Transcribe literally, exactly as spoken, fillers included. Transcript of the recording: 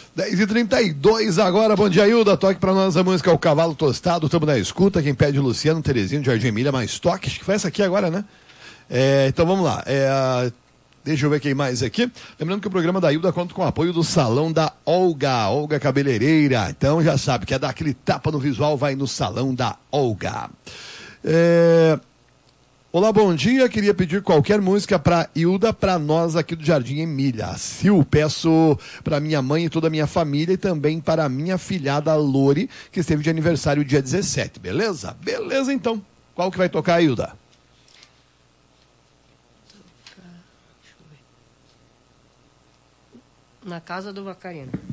dez e trinta e dois agora, bom dia, Hilda, toque pra nós a música O Cavalo Tostado, tamo na escuta, quem pede Luciano Terezinho, Jardim Emília, mais toque, acho que foi essa aqui agora, né? É, então vamos lá, é, deixa eu ver quem mais aqui, lembrando que o programa da Hilda conta com o apoio do Salão da Olga, Olga Cabeleireira, então já sabe, quer dar aquele tapa no visual, vai no Salão da Olga. É... Olá, bom dia, queria pedir qualquer música para Hilda, para nós aqui do Jardim Emília. Sil, peço para minha mãe e toda a minha família e também para a minha filhada Lori, que esteve de aniversário dia dezessete, beleza? Beleza, então. Qual que vai tocar, Hilda? Na Casa do Vacarino.